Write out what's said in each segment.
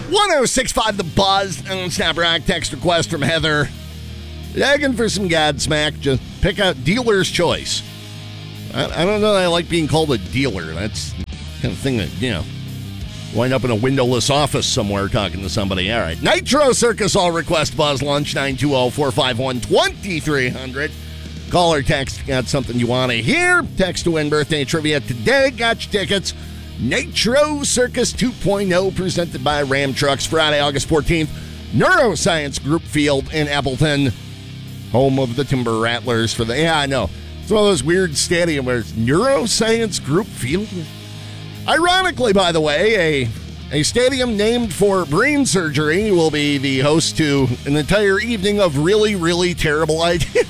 1065 The Buzz on Snap Rock. Text request from Heather. Begging for some Godsmack. Just pick out dealer's choice. I don't know that I like being called a dealer. That's the kind of thing that, wind up in a windowless office somewhere talking to somebody. All right. Nitro Circus All Request Buzz Lunch 920-451-2300. Call or text. Got something you want to hear. Text to win birthday trivia today. Got your tickets. Nitro Circus 2.0 presented by Ram Trucks. Friday, August 14th. Neuroscience Group Field in Appleton. Home of the Timber Rattlers for the... Yeah, I know. It's one of those weird stadium where it's Neuroscience Group Field. Ironically, by the way, a stadium named for brain surgery will be the host to an entire evening of really, really terrible ideas.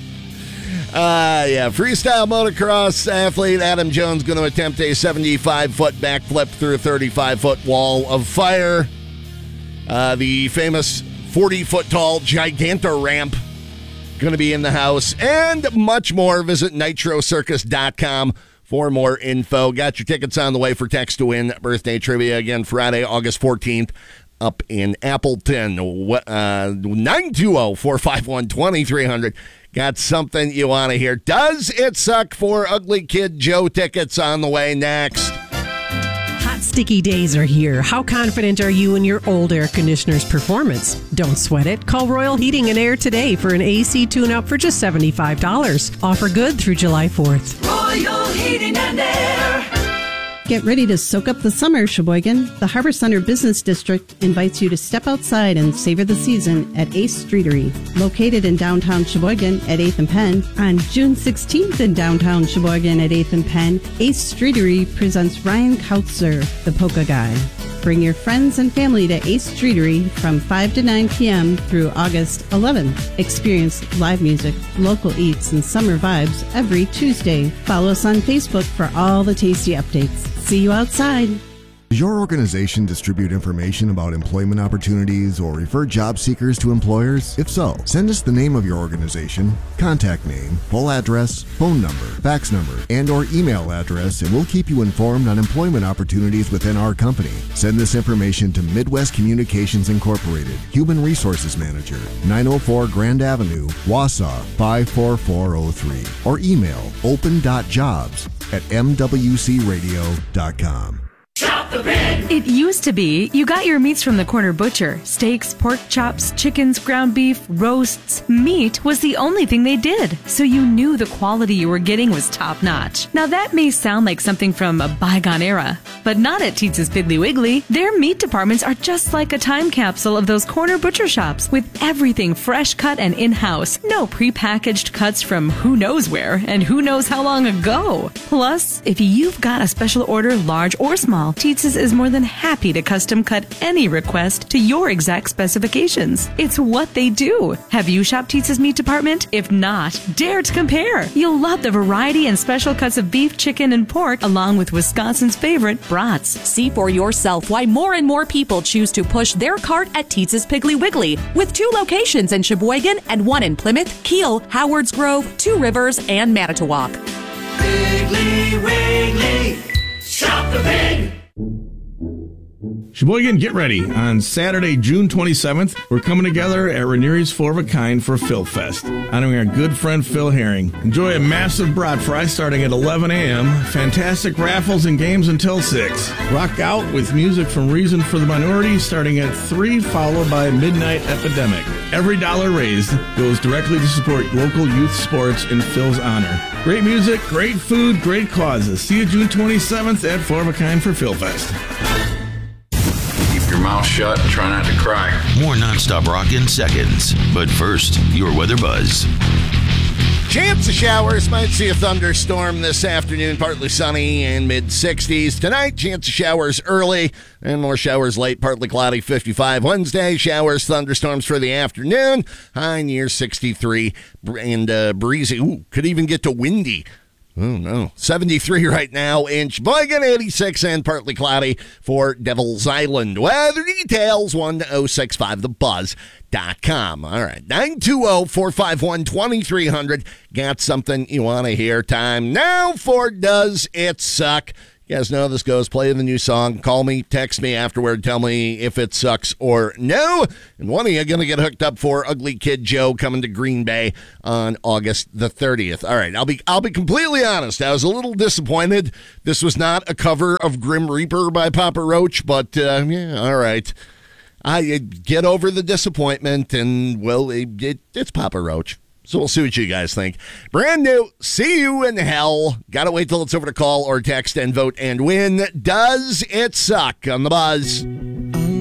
Freestyle motocross athlete Adam Jones going to attempt a 75-foot backflip through a 35-foot wall of fire. The famous 40-foot tall Giganto ramp going to be in the house, and much more. Visit nitrocircus.com for more info. Got your tickets on the way for Text to Win birthday trivia again Friday, August 14th. Up in Appleton, 920-451-2300. Got something you want to hear. Does it suck for Ugly Kid Joe tickets on the way next? Hot, sticky days are here. How confident are you in your old air conditioner's performance? Don't sweat it. Call Royal Heating and Air today for an AC tune-up for just $75. Offer good through July 4th. Royal Heating and Air. Get ready to soak up the summer, Sheboygan. The Harbor Center Business District invites you to step outside and savor the season at Ace Streetery, located in downtown Sheboygan at 8th and Penn. On June 16th in downtown Sheboygan at 8th and Penn, Ace Streetery presents Ryan Kautzer, the Polka Guy. Bring your friends and family to Ace Streetery from 5 to 9 p.m. through August 11th. Experience live music, local eats, and summer vibes every Tuesday. Follow us on Facebook for all the tasty updates. See you outside. Does your organization distribute information about employment opportunities or refer job seekers to employers? If so, send us the name of your organization, contact name, full address, phone number, fax number, and or email address, and we'll keep you informed on employment opportunities within our company. Send this information to Midwest Communications Incorporated, Human Resources Manager, 904 Grand Avenue, Wausau 54403, or email open.jobs@mwcradio.com. Shop the Pig! It used to be you got your meats from the corner butcher. Steaks, pork chops, chickens, ground beef, roasts. Meat was the only thing they did, so you knew the quality you were getting was top-notch. Now that may sound like something from a bygone era, but not at Teetz's Piggly Wiggly. Their meat departments are just like a time capsule of those corner butcher shops, with everything fresh cut and in-house. No prepackaged cuts from who knows where and who knows how long ago. Plus, if you've got a special order, large or small, Teetz's is more than happy to custom cut any request to your exact specifications. It's what they do. Have you shopped Teetz's meat department? If not, dare to compare. You'll love the variety and special cuts of beef, chicken, and pork, along with Wisconsin's favorite brats. See for yourself why more and more people choose to push their cart at Teetz's Piggly Wiggly, with 2 locations in Sheboygan and 1 in Plymouth, Kiel, Howards Grove, 2 Rivers, and Manitowoc. Piggly Wiggly, shop the pig! Sheboygan, get ready. On Saturday, June 27th, we're coming together at Rainier's 4 of a Kind for Phil Fest, honoring our good friend Phil Herring. Enjoy a massive brat fry starting at 11 a.m., fantastic raffles and games until 6. Rock out with music from Reason for the Minority starting at 3, followed by Midnight Epidemic. Every dollar raised goes directly to support local youth sports in Phil's honor. Great music, great food, great causes. See you June 27th at 4 of a Kind for Phil Fest. Your mouth shut and try not to cry. More nonstop rock in seconds. But first, your weather buzz. Chance of showers. Might see a thunderstorm this afternoon. Partly sunny and mid-60s. Tonight, chance of showers early and more showers late. Partly cloudy, 55. Wednesday, showers, thunderstorms for the afternoon. High near 63 and breezy. Ooh, could even get to windy. Oh, no. 73 right now in Sheboygan, 86 and partly cloudy for Devil's Island. Weather details, 1065thebuzz.com. All right, 920-451-2300. Got something you want to hear. Time now for Does It Suck? You guys know how this goes. Play the new song. Call me, text me afterward. Tell me if it sucks or no. And one of you going to get hooked up for Ugly Kid Joe coming to Green Bay on August the 30th. All right, I'll be completely honest. I was a little disappointed. This was not a cover of Grim Reaper by Papa Roach, but yeah, all right. I get over the disappointment, and well, it's Papa Roach. So we'll see what you guys think. Brand new, See You in Hell. Gotta wait till it's over to call or text and vote and win. Does it suck on the Buzz?